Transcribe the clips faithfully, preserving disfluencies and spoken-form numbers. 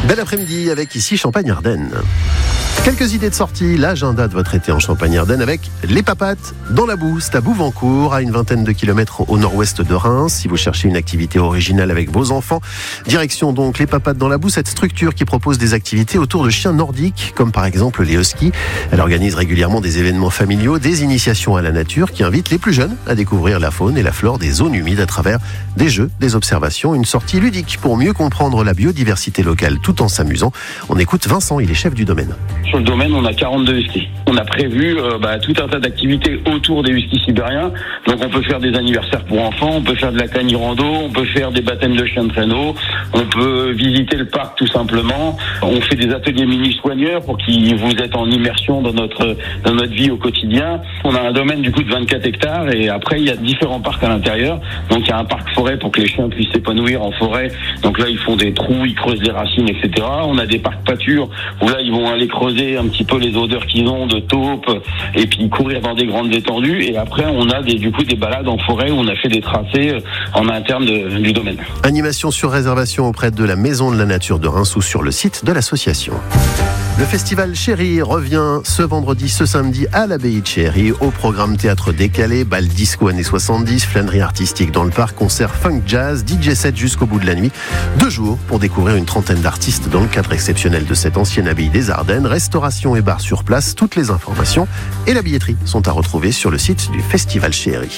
Bel après-midi avec ici Champagne-Ardenne. Quelques idées de sortie, l'agenda de votre été en Champagne-Ardenne avec les Papates dans la boue, c'est à Bouvancourt, à une vingtaine de kilomètres au nord-ouest de Reims. Si vous cherchez une activité originale avec vos enfants, direction donc les Papates dans la boue, cette structure qui propose des activités autour de chiens nordiques, comme par exemple les huskies. Elle organise régulièrement des événements familiaux, des initiations à la nature qui invitent les plus jeunes à découvrir la faune et la flore des zones humides à travers des jeux, des observations, une sortie ludique pour mieux comprendre la biodiversité locale tout en s'amusant. On écoute Vincent, il est chef du domaine. Sur le domaine, on a quarante-deux huskies. On a prévu euh, bah, tout un tas d'activités autour des huskies sibériens. Donc on peut faire des anniversaires pour enfants, on peut faire de la cani rando, on peut faire des baptêmes de chiens de traîneau, on peut visiter le parc tout simplement. On fait des ateliers mini-soigneurs pour qu'ils vous êtes en immersion dans notre dans notre vie au quotidien. On a un domaine du coup de vingt-quatre hectares et après il y a différents parcs à l'intérieur. Donc il y a un parc forêt pour que les chiens puissent s'épanouir en forêt. Donc là ils font des trous, ils creusent des racines, et cetera. On a des parcs pâtures où là ils vont aller creuser un petit peu les odeurs qu'ils ont de taupe et puis courir dans des grandes étendues. Et après on a des, du coup des balades en forêt où on a fait des tracés en interne de, du domaine. Animation sur réservation auprès de la Maison de la Nature de Reims ou sur le site de l'association. Le festival Chéri revient ce vendredi, ce samedi à l'abbaye de Chéri. Au programme théâtre décalé, bal disco années soixante-dix, flânerie artistique dans le parc, concert funk jazz, D J set jusqu'au bout de la nuit. Deux jours pour découvrir une trentaine d'artistes dans le cadre exceptionnel de cette ancienne abbaye des Ardennes. Restauration et bar sur place, toutes les informations et la billetterie sont à retrouver sur le site du festival Chéri.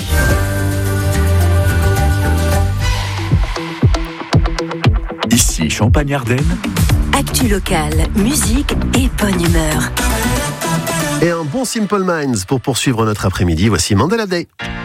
Ici Champagne-Ardenne. Actu locale, musique et bonne humeur. Et un bon Simple Minds pour poursuivre notre après-midi. Voici Mandela Day.